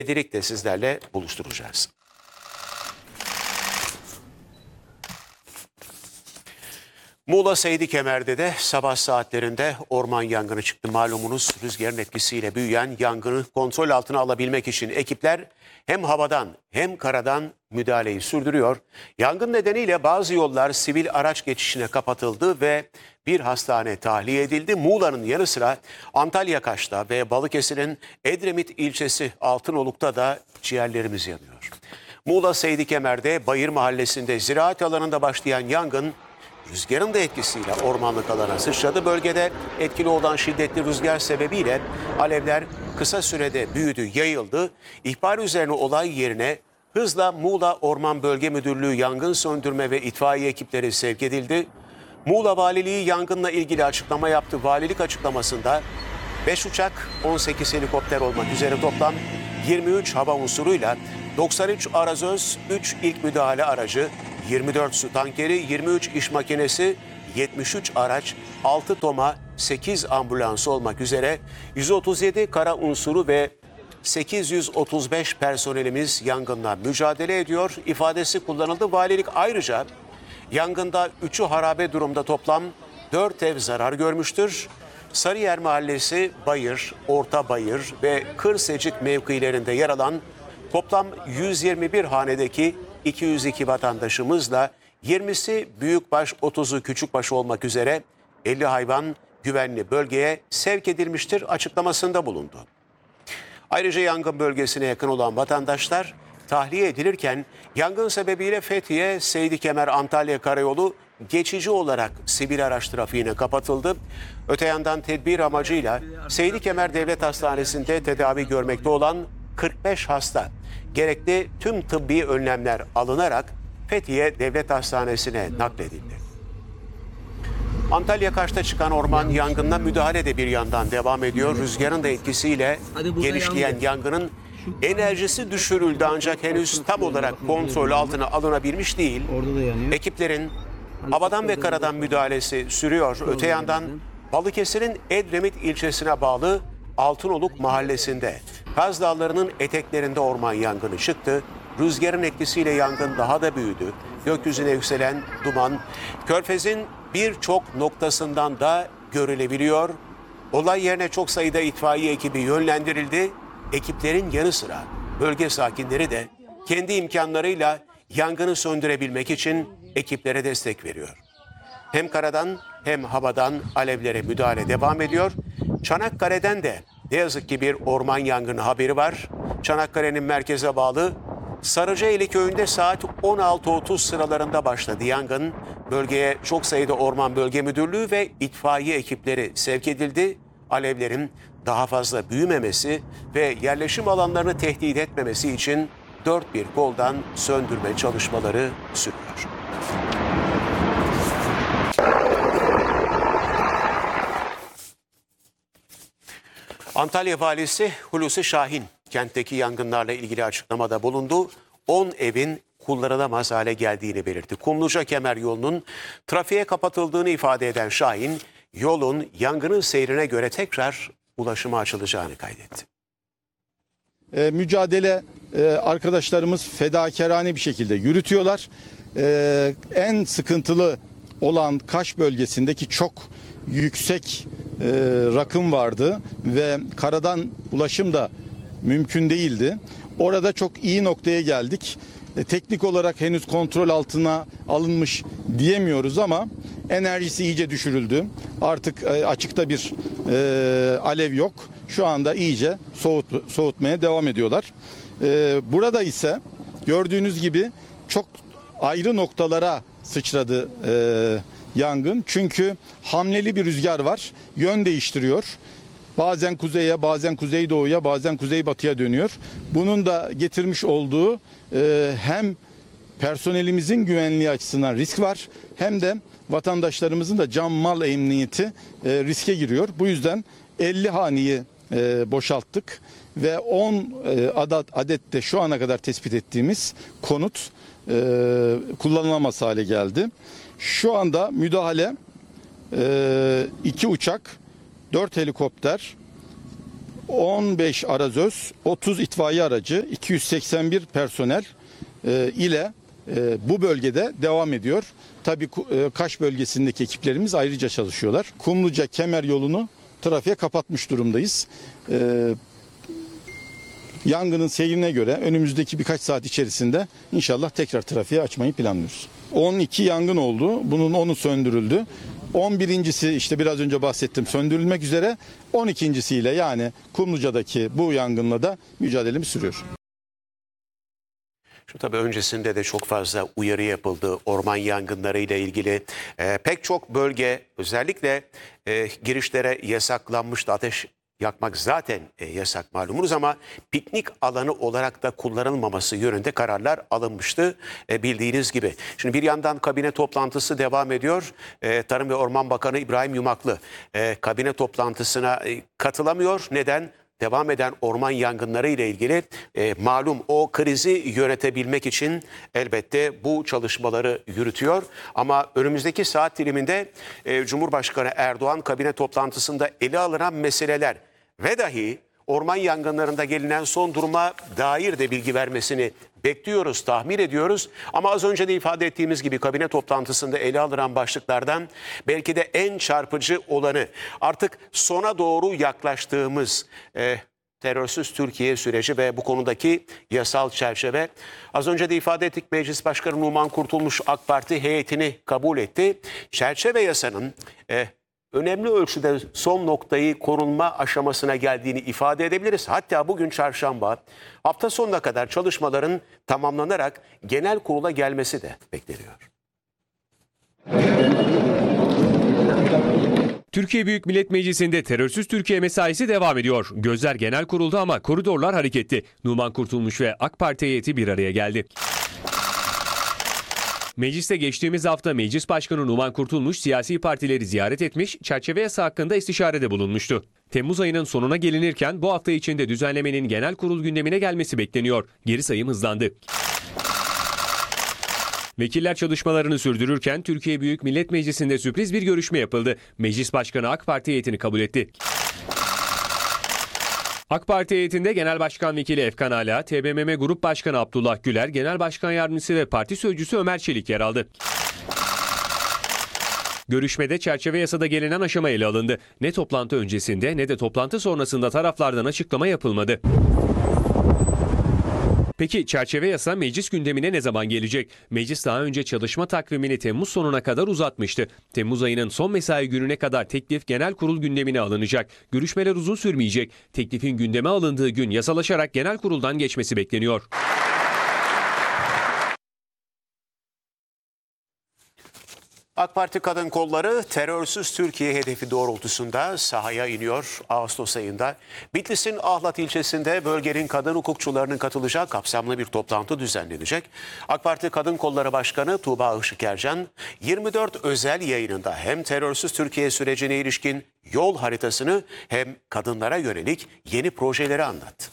Birlikte sizlerle buluşturacağız. Muğla Seydikemer'de de sabah saatlerinde orman yangını çıktı. Malumunuz rüzgarın etkisiyle büyüyen yangını kontrol altına alabilmek için ekipler hem havadan hem karadan müdahaleyi sürdürüyor. Yangın nedeniyle bazı yollar sivil araç geçişine kapatıldı ve bir hastane tahliye edildi. Muğla'nın yanı sıra Antalya Kaş'ta ve Balıkesir'in Edremit ilçesi Altınoluk'ta da ciğerlerimiz yanıyor. Muğla Seydikemer'de Bayır Mahallesi'nde ziraat alanında başlayan yangın rüzgarın da etkisiyle ormanlık alana sıçradı. Bölgede etkili olan şiddetli rüzgar sebebiyle alevler kısa sürede büyüdü, yayıldı. İhbar üzerine olay yerine hızla Muğla Orman Bölge Müdürlüğü yangın söndürme ve itfaiye ekipleri sevk edildi. Muğla Valiliği yangınla ilgili açıklama yaptı. Valilik açıklamasında 5 uçak, 18 helikopter olmak üzere toplam 23 hava unsuruyla 93 arazöz, 3 ilk müdahale aracı, 24 su tankeri, 23 iş makinesi, 73 araç, 6 toma, 8 ambulans olmak üzere 137 kara unsuru ve 835 personelimiz yangınla mücadele ediyor ifadesi kullanıldı. Valilik ayrıca yangında 3'ü harabe durumda toplam 4 ev zarar görmüştür. Sarıyer Mahallesi, Bayır, Orta Bayır ve Kırsecik mevkilerinde yer alan toplam 121 hanedeki 202 vatandaşımızla 20'si büyükbaş, 30'u küçükbaş olmak üzere 50 hayvan güvenli bölgeye sevk edilmiştir açıklamasında bulundu. Ayrıca yangın bölgesine yakın olan vatandaşlar tahliye edilirken yangın sebebiyle Fethiye, Seydikemer, Antalya Karayolu geçici olarak sivil araç trafiğine kapatıldı. Öte yandan tedbir amacıyla Seydikemer Devlet Hastanesi'nde tedavi görmekte olan 45 hasta gerekli tüm tıbbi önlemler alınarak Fethiye Devlet Hastanesi'ne nakledildi. Antalya Kaş'ta çıkan orman yangınına müdahale de bir yandan devam ediyor. Rüzgarın da etkisiyle genişleyen yangının enerjisi düşürüldü ancak henüz tam olarak kontrol altına alınabilmiş değil. Ekiplerin havadan ve karadan müdahalesi sürüyor. Öte yandan Balıkesir'in Edremit ilçesine bağlı Altınoluk mahallesinde Kaz Dağları'nın eteklerinde orman yangını çıktı. Rüzgarın etkisiyle yangın daha da büyüdü. Gökyüzüne yükselen duman Körfez'in birçok noktasından da görülebiliyor. Olay yerine çok sayıda itfaiye ekibi yönlendirildi. Ekiplerin yanı sıra bölge sakinleri de kendi imkanlarıyla yangını söndürebilmek için ekiplere destek veriyor. Hem karadan hem havadan alevlere müdahale devam ediyor. Çanakkale'den de ne yazık ki bir orman yangını haberi var. Çanakkale'nin merkeze bağlı Sarıcaeli köyünde saat 16.30 sıralarında başladı yangın. Bölgeye çok sayıda Orman Bölge Müdürlüğü ve itfaiye ekipleri sevk edildi. Alevlerin daha fazla büyümemesi ve yerleşim alanlarını tehdit etmemesi için dört bir koldan söndürme çalışmaları sürüyor. Antalya Valisi Hulusi Şahin kentteki yangınlarla ilgili açıklamada bulundu. 10 evin kullanılamaz hale geldiğini belirtti. Kumluca Kemer yolunun trafiğe kapatıldığını ifade eden Şahin, yolun yangının seyrine göre tekrar ulaşıma açılacağını kaydetti. Mücadele arkadaşlarımız fedakarane bir şekilde yürütüyorlar. En sıkıntılı olan Kaş bölgesindeki çok yüksek rakım vardı ve karadan ulaşım da mümkün değildi. Orada çok iyi noktaya geldik. Teknik olarak henüz kontrol altına alınmış diyemiyoruz ama enerjisi iyice düşürüldü. Artık açıkta bir alev yok. Şu anda iyice soğutmaya devam ediyorlar. Burada ise gördüğünüz gibi çok ayrı noktalara sıçradı yangın. Çünkü hamleli bir rüzgar var. Yön değiştiriyor. Bazen kuzeye, bazen kuzeydoğuya, bazen kuzeybatıya dönüyor. Bunun da getirmiş olduğu hem personelimizin güvenliği açısından risk var, hem de vatandaşlarımızın da can mal emniyeti riske giriyor. Bu yüzden 50 haneyi boşalttık ve 10 adet de şu ana kadar tespit ettiğimiz konut kullanılamaz hale geldi. Şu anda müdahale 2 uçak, 4 helikopter, 15 arazöz, 30 itfaiye aracı, 281 personel ile bu bölgede devam ediyor. Tabii Kaş bölgesindeki ekiplerimiz ayrıca çalışıyorlar. Kumluca Kemer yolunu trafiğe kapatmış durumdayız. Yangının seyrine göre önümüzdeki birkaç saat içerisinde inşallah tekrar trafiğe açmayı planlıyoruz. 12 yangın oldu. Bunun 10'u söndürüldü. 11.'si işte biraz önce bahsettim söndürülmek üzere. 12.siyle yani Kumluca'daki bu yangınla da mücadelemiz sürüyor. Şu tabii öncesinde de çok fazla uyarı yapıldı orman yangınları ile ilgili. Pek çok bölge özellikle girişlere yasaklanmıştı. Ateş yakmak zaten yasak malumunuz ama piknik alanı olarak da kullanılmaması yönünde kararlar alınmıştı bildiğiniz gibi. Şimdi bir yandan kabine toplantısı devam ediyor. Tarım ve Orman Bakanı İbrahim Yumaklı kabine toplantısına katılamıyor. Neden? Devam eden orman yangınları ile ilgili malum o krizi yönetebilmek için elbette bu çalışmaları yürütüyor. Ama önümüzdeki saat diliminde Cumhurbaşkanı Erdoğan kabine toplantısında ele alınan meseleler ve dahi orman yangınlarında gelinen son duruma dair de bilgi vermesini bekliyoruz, tahmin ediyoruz. Ama az önce de ifade ettiğimiz gibi kabine toplantısında ele alınan başlıklardan belki de en çarpıcı olanı artık sona doğru yaklaştığımız terörsüz Türkiye süreci ve bu konudaki yasal çerçeve. Az önce de ifade ettik, Meclis Başkanı Numan Kurtulmuş AK Parti heyetini kabul etti. Çerçeve yasanın önemli ölçüde son noktayı korunma aşamasına geldiğini ifade edebiliriz. Hatta bugün çarşamba hafta sonuna kadar çalışmaların tamamlanarak genel kurula gelmesi de bekleniyor. Türkiye Büyük Millet Meclisi'nde terörsüz Türkiye mesaisi devam ediyor. Gözler genel kurulda ama koridorlar hareketli. Numan Kurtulmuş ve AK Parti heyeti bir araya geldi. Mecliste geçtiğimiz hafta Meclis Başkanı Numan Kurtulmuş siyasi partileri ziyaret etmiş, çerçeve yasa hakkında istişarede bulunmuştu. Temmuz ayının sonuna gelinirken bu hafta içinde düzenlemenin genel kurul gündemine gelmesi bekleniyor. Geri sayım hızlandı. Vekiller çalışmalarını sürdürürken Türkiye Büyük Millet Meclisi'nde sürpriz bir görüşme yapıldı. Meclis Başkanı AK Parti heyetini kabul etti. AK Parti heyetinde Genel Başkan Vekili Efkan Ala, TBMM Grup Başkanı Abdullah Güler, Genel Başkan Yardımcısı ve Parti Sözcüsü Ömer Çelik yer aldı. Görüşmede çerçeve yasada gelinen aşama ele alındı. Ne toplantı öncesinde ne de toplantı sonrasında taraflardan açıklama yapılmadı. Peki çerçeve yasa meclis gündemine ne zaman gelecek? Meclis daha önce çalışma takvimini Temmuz sonuna kadar uzatmıştı. Temmuz ayının son mesai gününe kadar teklif genel kurul gündemine alınacak. Görüşmeler uzun sürmeyecek. Teklifin gündeme alındığı gün yasalaşarak genel kuruldan geçmesi bekleniyor. AK Parti kadın kolları terörsüz Türkiye hedefi doğrultusunda sahaya iniyor Ağustos ayında. Bitlis'in Ahlat ilçesinde bölgenin kadın hukukçularının katılacağı kapsamlı bir toplantı düzenlenecek. AK Parti Kadın Kolları Başkanı Tuğba Işıkercan 24 özel yayınında hem terörsüz Türkiye sürecine ilişkin yol haritasını hem kadınlara yönelik yeni projeleri anlattı.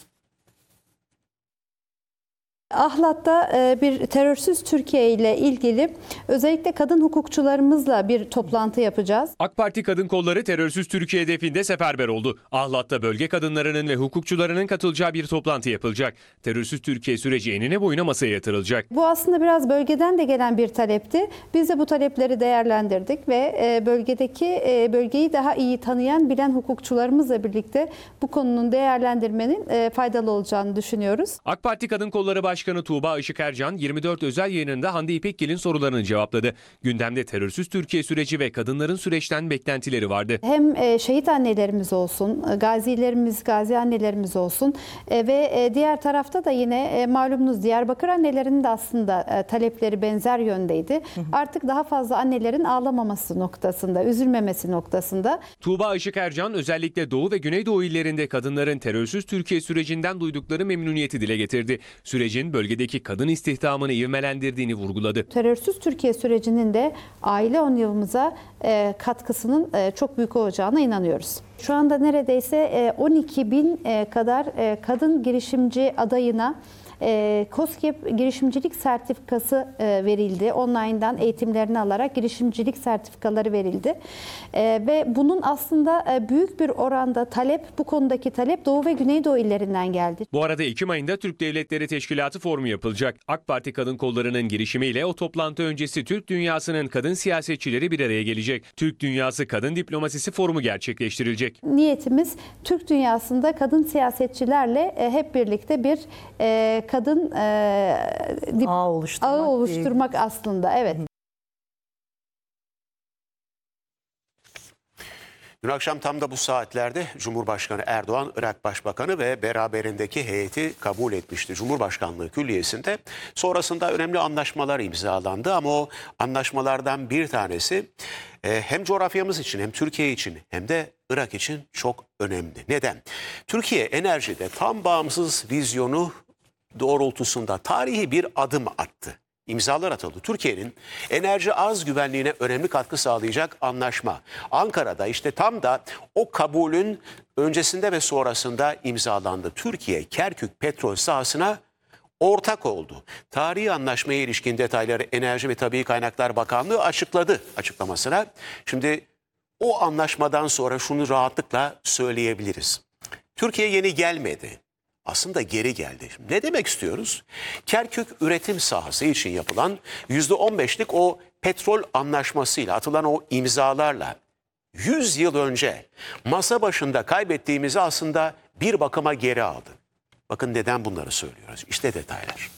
Ahlat'ta bir terörsüz Türkiye ile ilgili özellikle kadın hukukçularımızla bir toplantı yapacağız. AK Parti Kadın Kolları terörsüz Türkiye hedefinde seferber oldu. Ahlat'ta bölge kadınlarının ve hukukçularının katılacağı bir toplantı yapılacak. Terörsüz Türkiye süreci enine boyuna masaya yatırılacak. Bu aslında biraz bölgeden de gelen bir talepti. Biz de bu talepleri değerlendirdik ve bölgeyi daha iyi tanıyan, bilen hukukçularımızla birlikte bu konunun değerlendirmenin faydalı olacağını düşünüyoruz. AK Parti Kadın Kolları Başkanı Tuğba Işıkercan 24 özel yayınında Hande İpekgil'in sorularını cevapladı. Gündemde terörsüz Türkiye süreci ve kadınların süreçten beklentileri vardı. Hem şehit annelerimiz olsun, gazi annelerimiz olsun ve diğer tarafta da yine malumunuz Diyarbakır annelerinin de aslında talepleri benzer yöndeydi. Artık daha fazla annelerin ağlamaması noktasında, üzülmemesi noktasında. Tuğba Işıkercan özellikle Doğu ve Güneydoğu illerinde kadınların terörsüz Türkiye sürecinden duydukları memnuniyeti dile getirdi. Sürecin bölgedeki kadın istihdamını ivmelendirdiğini vurguladı. Terörsüz Türkiye sürecinin de aile 10 yılımıza katkısının çok büyük olacağına inanıyoruz. Şu anda neredeyse 12.000 kadar kadın girişimci adayına KOSGEB girişimcilik sertifikası verildi. Online'dan eğitimlerini alarak girişimcilik sertifikaları verildi. Ve bunun aslında büyük bir oranda bu konudaki talep Doğu ve Güneydoğu illerinden geldi. Bu arada Ekim ayında Türk Devletleri Teşkilatı forumu yapılacak. AK Parti kadın kollarının girişimiyle o toplantı öncesi Türk dünyasının kadın siyasetçileri bir araya gelecek. Türk Dünyası Kadın Diplomasisi Forumu gerçekleştirilecek. Niyetimiz Türk dünyasında kadın siyasetçilerle hep birlikte bir kadın ağı oluşturmak aslında. Evet. Dün akşam tam da bu saatlerde Cumhurbaşkanı Erdoğan, Irak Başbakanı ve beraberindeki heyeti kabul etmişti. Cumhurbaşkanlığı Külliyesi'nde sonrasında önemli anlaşmalar imzalandı ama o anlaşmalardan bir tanesi hem coğrafyamız için hem Türkiye için hem de Irak için çok önemli. Neden? Türkiye enerjide tam bağımsız vizyonu doğrultusunda tarihi bir adım attı. İmzalar atıldı. Türkiye'nin enerji arz güvenliğine önemli katkı sağlayacak anlaşma. Ankara'da işte tam da o kabulün öncesinde ve sonrasında imzalandı. Türkiye Kerkük petrol sahasına ortak oldu. Tarihi anlaşmaya ilişkin detayları Enerji ve Tabii Kaynaklar Bakanlığı açıkladı açıklamasına. Şimdi o anlaşmadan sonra şunu rahatlıkla söyleyebiliriz. Türkiye yeni gelmedi. Aslında geri geldi. Ne demek istiyoruz? Kerkük üretim sahası için yapılan %15'lik o petrol anlaşmasıyla atılan o imzalarla 100 yıl önce masa başında kaybettiğimizi aslında bir bakıma geri aldı. Bakın neden bunları söylüyoruz. İşte detaylar.